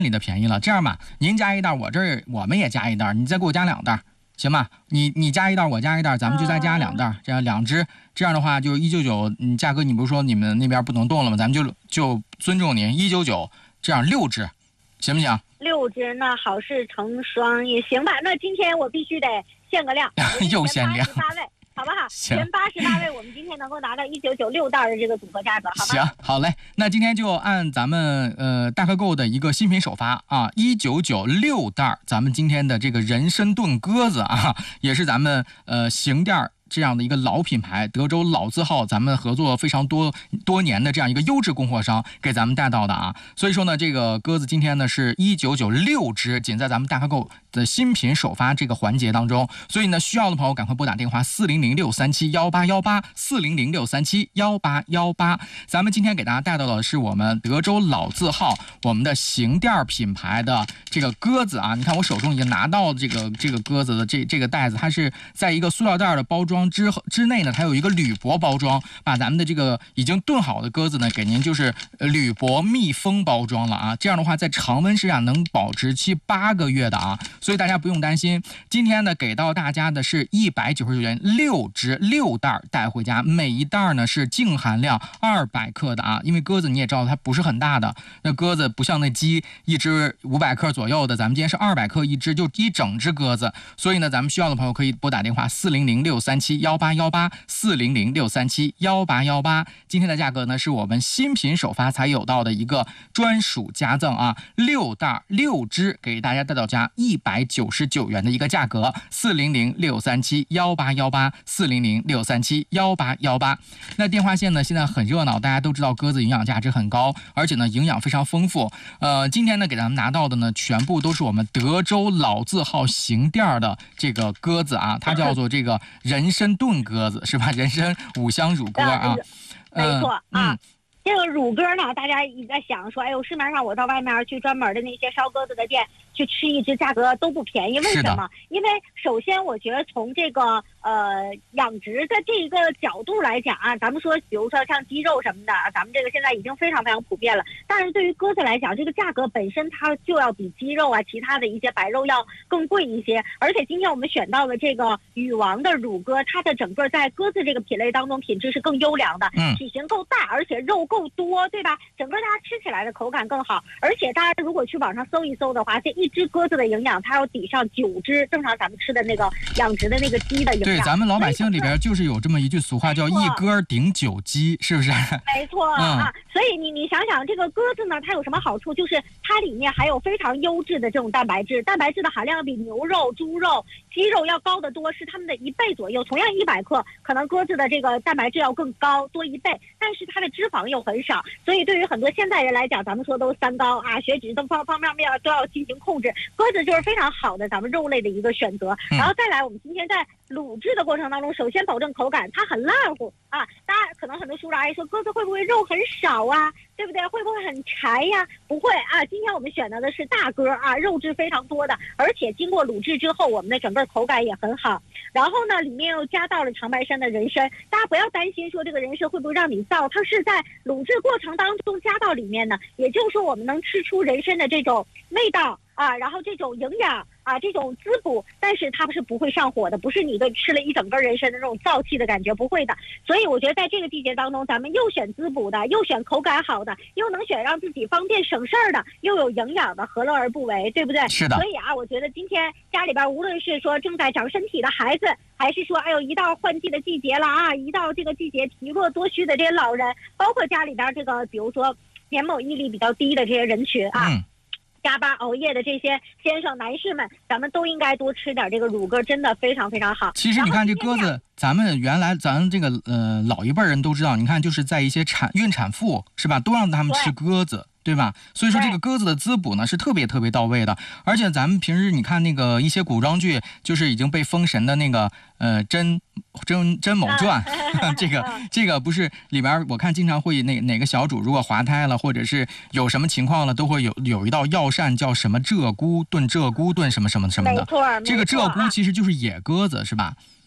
里的便宜了。这样吧，您加一袋，我们也加一袋，你再给我加2袋，行吧？你加一袋，我加一袋，咱们就再加2袋，这样2只。这样的话就199，价格你不是说你们那边不能动了吗？咱们就尊重您199，这样6只，行不行 ？6只，那好事成双也行吧？那今天我必须得限个量， 又限量 88位。好不好？ 行， 前88位，我们今天能够拿到1996袋的这个组合价格，好吗？ 行，好嘞。那今天就按咱们大客购的一个新品首发啊，1996袋，咱们今天的这个人参炖鸽子啊，也是咱们行店这样的一个老品牌，德州老字号，咱们合作非常多年的这样一个优质供货商给咱们带到的啊。所以说呢，这个鸽子今天呢是1996只，仅在咱们大客购的新品首发这个环节当中。所以呢，需要的朋友赶快拨打电话40063718818，40063718818。咱们今天给大家带到的是我们德州老字号，我们的行店品牌的这个鸽子啊。你看我手中已经拿到这个鸽子的这个袋子，它是在一个塑料袋的包装之内呢，它有一个铝箔包装，把咱们的这个已经炖好的鸽子呢，给您就是铝箔密封包装了啊。这样的话，在常温室下能保质期8个月的啊，所以大家不用担心。今天呢，给到大家的是199元6袋带回家，每一袋呢是净含量200克的啊。因为鸽子你也知道它不是很大的，那鸽子不像那鸡一只500克左右的，咱们今天是200克一只，就一整只鸽子。所以呢，咱们需要的朋友可以拨打电话40063718818，40063718818。今天的价格呢是我们新品首发才有到的一个专属加赠啊，6袋6只给大家带到家，199元的一个价格，400637188，40063718818。那电话线呢现在很热闹，大家都知道鸽子营养价值很高，而且呢营养非常丰富。今天呢给咱们拿到的呢全部都是我们德州老字号行店的这个鸽子啊，它叫做这个人参炖鸽子是吧？人参5香乳鸽啊， 没错啊。这个乳鸽呢，大家一直在想说，哎呦，市面上我到外面去专门的那些烧鸽子的店去吃一只，价格都不便宜。为什么？因为首先我觉得从这个养殖的这一个角度来讲啊，咱们说比如说像鸡肉什么的，咱们这个现在已经非常非常普遍了。但是对于鸽子来讲，这个价格本身它就要比鸡肉啊、其他的一些白肉要更贵一些。而且今天我们选到的这个羽王的乳鸽，它的整个在鸽子这个品类当中品质是更优良的，体型够大，而且肉够多，对吧？整个大家吃起来的口感更好。而且大家如果去网上搜一搜的话，这一只鸽子的营养它要抵上9只正常咱们吃的那个养殖的那个鸡的营养。 对，咱们老百姓里边就是有这么一句俗话，叫一鸽顶9鸡，是不是？ 没错啊。所以你想想，这个鸽子呢，它有什么好处？就是它里面还有非常优质的这种蛋白质，蛋白质的含量比牛肉、猪肉、鸡肉要高得多，是它们的1倍左右。同样100克，可能鸽子的这个蛋白质要更高，多1倍，但是它的脂肪又很少。所以对于很多现代人来讲，咱们说都3高啊，血脂等方面都要进行控制，鸽子就是非常好的咱们肉类的一个选择。然后再来，我们今天在卤制的过程当中，首先保证口感，它很烂乎啊。大家可能很多叔叔阿姨说，鸽子会不会肉很少啊？对不对？会不会很柴呀？不会啊。今天我们选择的是大鸽啊，肉质非常多的，而且经过卤制之后，我们的整个口感也很好。然后呢，里面又加到了长白山的人参，大家不要担心说这个人参会不会让你燥，它是在卤制过程当中加到里面的，也就是说我们能吃出人参的这种味道啊，然后这种营养啊，这种滋补，但是它是不会上火的，不是你的吃了一整根人参的那种燥气的感觉，不会的。所以我觉得在这个季节当中，咱们又选滋补的，又选口感好的，又能选让自己方便省事儿的，又有营养的，何乐而不为，对不对？ 是的。 所以啊，我觉得今天家里边无论是说正在长身体的孩子，还是说哎呦一到换季的季节了啊，一到这个季节体弱多虚的这些老人，包括家里边这个比如说年某毅力比较低的这些人群啊。加班熬夜的这些先生男士们，咱们都应该多吃点这个乳鸽，真的非常非常好。 其实你看这鸽子，咱们原来咱这个老一辈人都知道，你看就是在一些孕产妇是吧，都让他们吃鸽子。对吧？所以说这个鸽子的滋补呢是特别到位的，而且咱们平时你看那个一些古装剧，就是已经被封神的那个甄某传，这个不是里边我看经常会哪个小主如果滑胎了，或者是有什么情况了，都会有一道药膳叫什么鹧鸪炖什么的。 没错， 这个鹧鸪其实就是野鸽子是吧？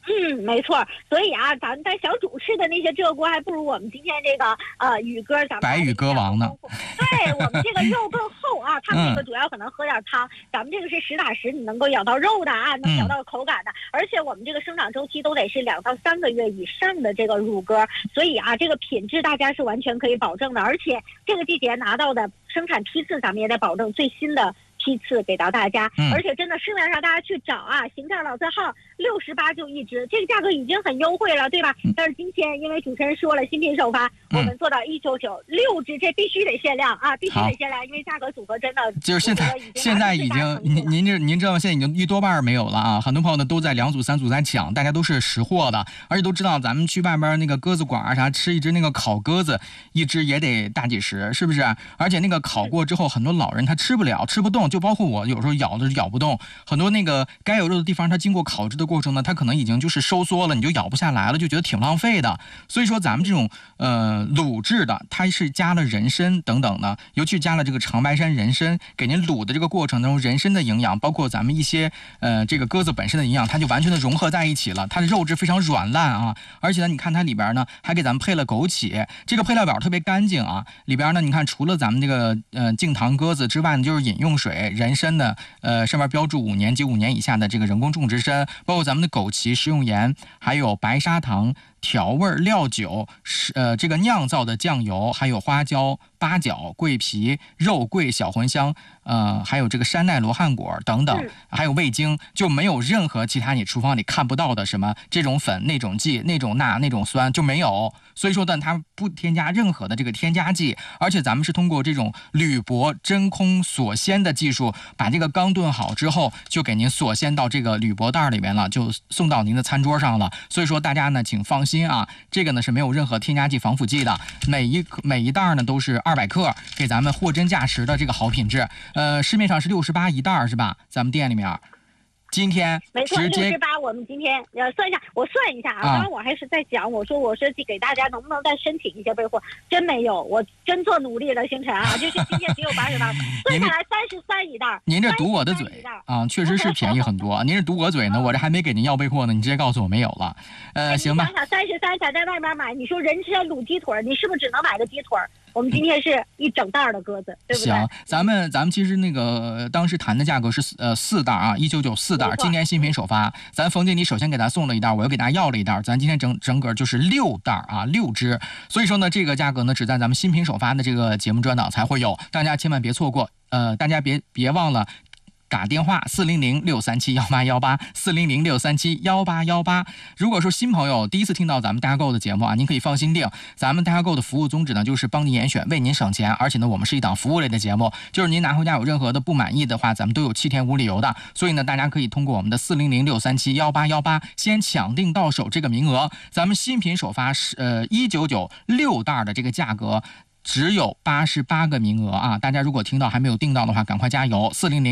没错。所以啊，咱们带小主吃的那些这锅，还不如我们今天这个宇哥咱们白宇歌王呢。 对，我们这个肉更厚啊，他们这个主要可能喝点汤，咱们这个是实打实你能够咬到肉的啊，能咬到口感的，而且我们这个生长周期都得是2到3个月以上的这个乳鸽，所以啊，这个品质大家是完全可以保证的，而且这个季节拿到的生产批次，咱们也得保证最新的批次给到大家，而且真的市面上大家去找啊，邢店老字号68就一只，这个价格已经很优惠了，对吧？但是今天因为主持人说了新品首发，我们做到199，6只，这必须得限量啊，必须得限量，因为价格组合真的就是现在已经您知道现在已经1多半没有了啊，很多朋友呢都在2组3组在抢，大家都是识货的，而且都知道咱们去外边那个鸽子馆啊啥吃一只那个烤鸽子，一只也得大几十，是不是？而且那个烤过之后，很多老人他吃不了吃不动，就包括我有时候咬的咬不动，很多那个该有肉的地方，它经过烤制的过程呢，它可能已经就是收缩了，你就咬不下来了，就觉得挺浪费的。所以说咱们这种卤制的，它是加了人参等等的，尤其加了这个长白山人参，给您卤的这个过程中，人参的营养，包括咱们一些这个鸽子本身的营养，它就完全的融合在一起了，它的肉质非常软烂啊，而且呢，你看它里边呢还给咱们配了枸杞，这个配料表特别干净啊，里边呢你看除了咱们这个净糖鸽子之外呢，就是饮用水、人参的上面标注5年及5年以下的这个人工种植参，包括咱们的枸杞、食用盐，还有白砂糖、调味料酒，这个酿造的酱油，还有花椒、八角、桂皮、肉桂、小茴香，还有这个山奈罗汉果等等，还有味精，就没有任何其他你厨房里看不到的什么这种粉、那种剂、那种钠、那种酸就没有。所以说呢，它不添加任何的这个添加剂，而且咱们是通过这种铝箔真空锁鲜的技术，把这个刚炖好之后，就给您锁鲜到这个铝箔袋里面了，就送到您的餐桌上了。所以说大家呢，请放心啊，这个呢是没有任何添加剂、防腐剂的，每一袋呢都是200克，给咱们货真价实的这个好品质。市面上是68一袋是吧？咱们店里面。今天没错，68。我们今天算一下，我算一下啊。刚刚我还是在讲，我说给大家能不能再申请一些备货，真没有，我真做努力了，星辰啊，就是今天只有80袋，算下来33一袋。 您这堵我的嘴啊，确实是便宜很多。您这堵我嘴呢，我这还没给您要备货呢，你直接告诉我没有了。行吧。 你想想33才在外面买，你说人吃卤鸡腿，你是不是只能买个鸡腿？我们今天是一整袋的鸽子，对不对？ 行，咱们其实那个当时谈的价格是4袋啊，1994袋，今年新品首发，咱冯经理首先给咱送了一袋，我又给大家要了一袋，咱今天整个就是6袋啊，6只。所以说呢，这个价格呢只在咱们新品首发的这个节目专档才会有，大家千万别错过。大家别忘了。打电话400-637-1818，400-637-1818。如果说新朋友第一次听到咱们大家购的节目啊，您可以放心定，咱们大家购的服务宗旨呢，就是帮您严选，为您省钱，而且呢，我们是一档服务类的节目，就是您拿回家有任何的不满意的话，咱们都有7天无理由的。所以呢，大家可以通过我们的400-637-1818先抢定到手这个名额。咱们新品首发是199 6袋的这个价格。只有88个名额啊！大家如果听到还没有订到的话，赶快加油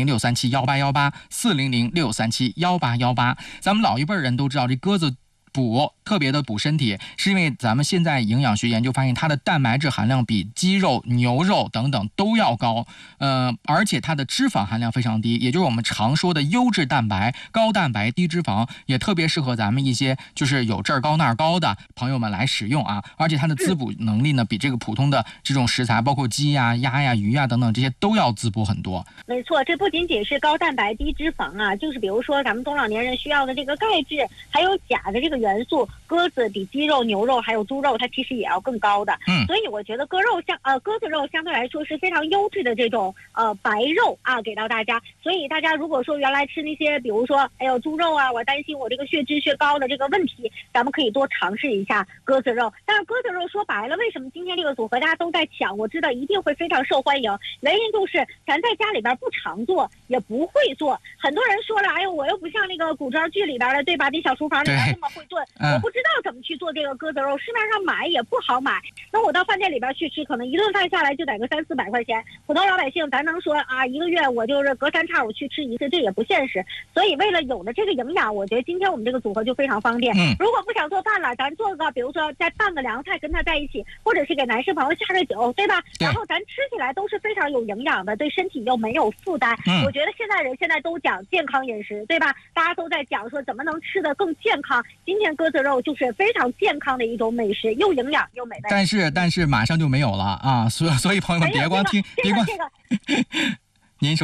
！400-637-1818，400-637-1818。咱们老一辈人都知道，这鸽子特别的补身体，是因为咱们现在营养学研究发现，它的蛋白质含量比鸡肉、牛肉等等都要高，而且它的脂肪含量非常低，也就是我们常说的优质蛋白，高蛋白低脂肪，也特别适合咱们一些就是有这儿高那儿高的朋友们来使用啊。而且它的滋补能力呢，比这个普通的这种食材，包括鸡呀、鸭呀、鱼呀等等这些都要滋补很多。 没错，这不仅仅是高蛋白低脂肪啊，就是比如说咱们中老年人需要的这个钙质，还有钾的这个元素，鸽子比鸡肉、牛肉还有猪肉，它其实也要更高的。所以我觉得鸽子肉相对来说是非常优质的这种白肉啊，给到大家。所以大家如果说原来吃那些，比如说猪肉啊，我担心我这个血脂血高的这个问题，咱们可以多尝试一下鸽子肉。但是鸽子肉说白了，为什么今天这个组合大家都在抢？我知道一定会非常受欢迎，原因就是咱在家里边不常做，也不会做。很多人说了，我又不像那个古装剧里边的，对吧？那小厨房里边那么会炖，我不知道怎么去做这个鸽子肉，市面上买也不好买。那我到饭店里边去吃，可能一顿饭下来就得个300-400块钱。普通老百姓咱能说啊，一个月我就是隔三差五去吃一次，这也不现实。所以为了有了这个营养，我觉得今天我们这个组合就非常方便。如果不想做饭了，咱做个比如说再拌个凉菜跟它在一起，或者是给男士朋友下个酒，对吧？然后咱吃起来都是非常有营养的，对身体又没有负担。我觉得现在人现在都讲健康饮食，对吧？大家都在讲说怎么能吃得更健康。今天鸽子肉就是非常健康的一种美食，又营养又美味。 但是马上就没有了啊，所以朋友们别光听，别光。